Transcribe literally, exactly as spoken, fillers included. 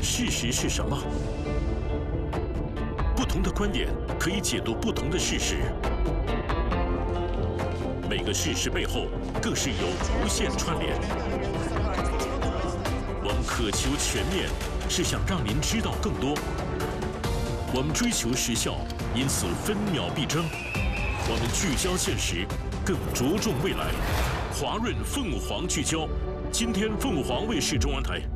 事实是什么？不同的观点可以解读不同的事实，每个事实背后更是有无限串联。我们渴求全面，是想让您知道更多。我们追求时效，因此分秒必争。我们聚焦现实，更着重未来。华润凤凰聚焦，今天凤凰卫视中文台。